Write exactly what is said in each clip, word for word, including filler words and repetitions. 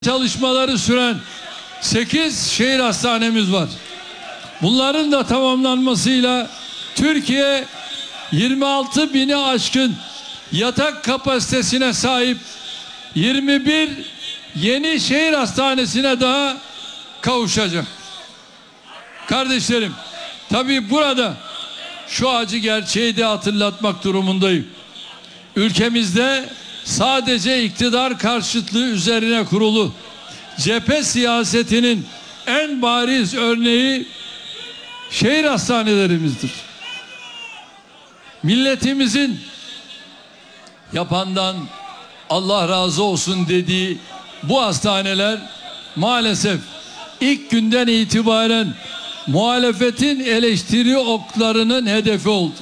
çalışmaları süren sekiz şehir hastanemiz var. Bunların da tamamlanmasıyla Türkiye yirmi altı bini aşkın yatak kapasitesine sahip yirmi bir yeni şehir hastanesine daha kavuşacak. Kardeşlerim, tabii burada şu acı gerçeği de hatırlatmak durumundayım. Ülkemizde sadece iktidar karşıtlığı üzerine kurulu cephe siyasetinin en bariz örneği şehir hastanelerimizdir. Milletimizin yapandan Allah razı olsun dediği bu hastaneler maalesef ilk günden itibaren muhalefetin eleştiri oklarının hedefi oldu.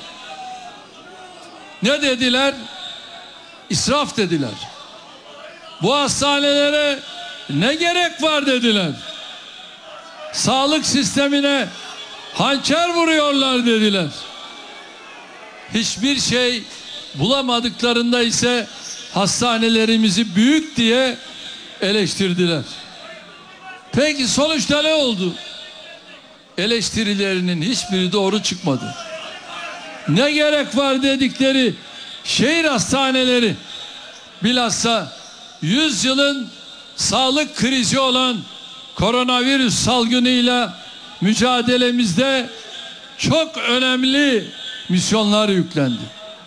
Ne dediler? İsraf dediler. Bu hastanelere ne gerek var dediler. Sağlık sistemine hançer vuruyorlar dediler. Hiçbir şey bulamadıklarında ise hastanelerimizi büyük diye eleştirdiler. Peki sonuçta ne oldu? Eleştirilerinin hiçbiri doğru çıkmadı. Ne gerek var dedikleri şehir hastaneleri, bilhassa yüzyılın sağlık krizi olan koronavirüs salgınıyla mücadelemizde çok önemli misyonlar yüklendi.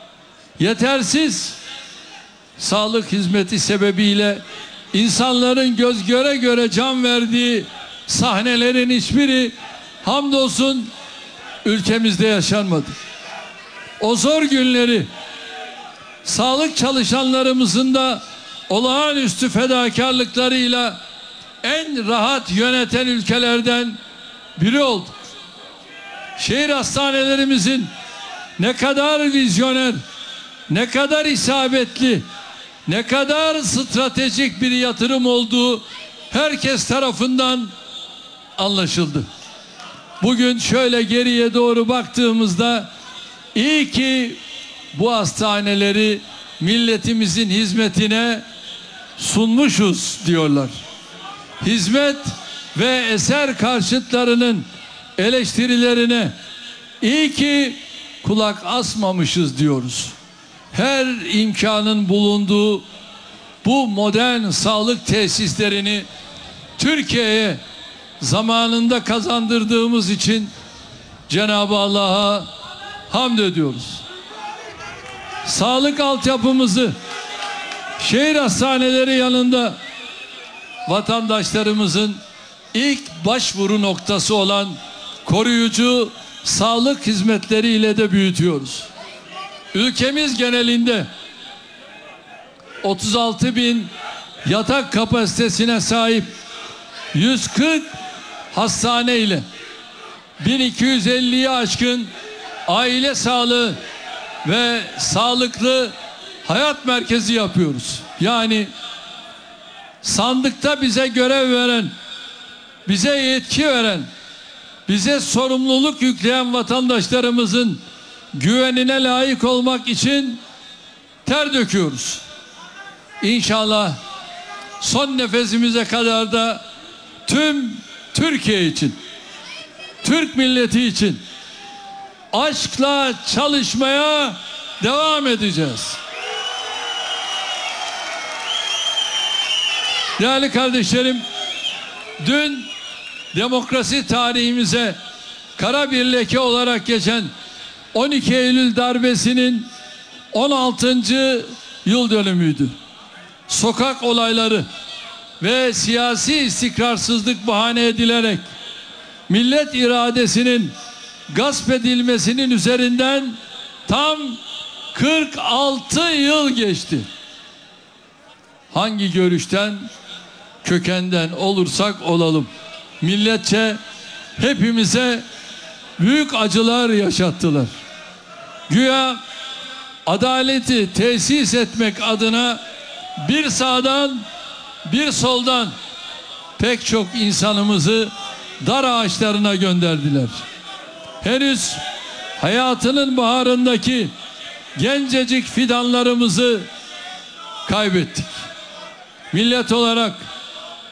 Yetersiz sağlık hizmeti sebebiyle insanların göz göre göre can verdiği sahnelerin hiçbiri hamdolsun ülkemizde yaşanmadı. O zor günleri sağlık çalışanlarımızın da olağanüstü fedakarlıklarıyla en rahat yöneten ülkelerden biri olduk. Şehir hastanelerimizin ne kadar vizyoner, ne kadar isabetli, ne kadar stratejik bir yatırım olduğu herkes tarafından anlaşıldı. Bugün şöyle geriye doğru baktığımızda iyi ki bu hastaneleri milletimizin hizmetine sunmuşuz diyorlar. Hizmet ve eser karşıtlarının eleştirilerine iyi ki kulak asmamışız diyoruz. Her imkanın bulunduğu bu modern sağlık tesislerini Türkiye'ye zamanında kazandırdığımız için Cenab-ı Allah'a hamd ediyoruz. Sağlık altyapımızı şehir hastaneleri yanında vatandaşlarımızın ilk başvuru noktası olan koruyucu sağlık hizmetleriyle de büyütüyoruz. Ülkemiz genelinde otuz altı bin yatak kapasitesine sahip yüz kırk hastane ile bin iki yüz elliye aşkın aile sağlığı ve sağlıklı hayat merkezi yapıyoruz. Yani sandıkta bize görev veren, bize yetki veren, bize sorumluluk yükleyen vatandaşlarımızın güvenine layık olmak için ter döküyoruz. İnşallah son nefesimize kadar da tüm Türkiye için, Türk milleti için aşkla çalışmaya devam edeceğiz. Değerli kardeşlerim, dün demokrasi tarihimize kara bir leke olarak geçen on iki Eylül darbesinin on altıncı yıl dönümüydü. Sokak olayları ve siyasi istikrarsızlık bahane edilerek millet iradesinin gasp edilmesinin üzerinden tam kırk altı yıl geçti. Hangi görüşten, kökenden olursak olalım, milletçe hepimize büyük acılar yaşattılar. Güya adaleti tesis etmek adına bir sağdan bir soldan pek çok insanımızı dar ağaçlarına gönderdiler. Henüz hayatının baharındaki gencecik fidanlarımızı kaybettik. Millet olarak